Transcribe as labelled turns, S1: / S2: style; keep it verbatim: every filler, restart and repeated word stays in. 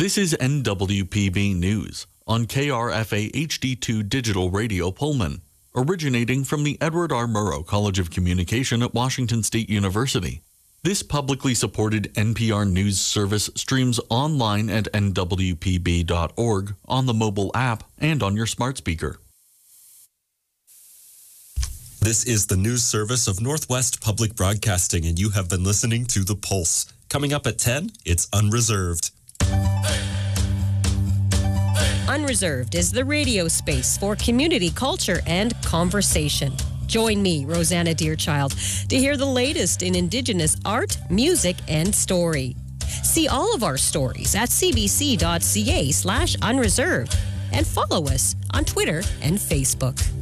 S1: This is N W P B News on K R F A H D two Digital Radio Pullman, originating from the Edward R. Murrow College of Communication at Washington State University. This publicly supported N P R News service streams online at N W P B dot org, on the mobile app, and on your smart speaker.
S2: This is the news service of Northwest Public Broadcasting, and you have been listening to The Pulse. Coming up at ten, it's Unreserved.
S3: Unreserved is the radio space for community culture and conversation. Join me, Rosanna Deerchild, to hear the latest in Indigenous art, music, and story. See all of our stories at cbc.ca slash unreserved and follow us on Twitter and Facebook.